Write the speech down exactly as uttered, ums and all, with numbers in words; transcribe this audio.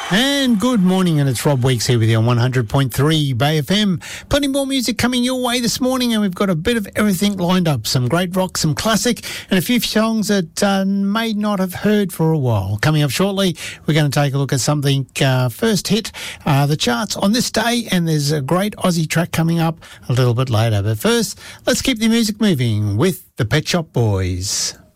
And good morning, and it's Rob Weeks here with you on one hundred point three Bay F M. Plenty more music coming your way this morning, and we've got a bit of everything lined up. Some great rock, some classic, and a few songs that uh, may not have heard for a while. Coming up shortly, we're going to take a look at something uh, first hit uh, the charts on this day, and there's a great Aussie track coming up a little bit later. But first, let's keep the music moving with the Pet Shop Boys.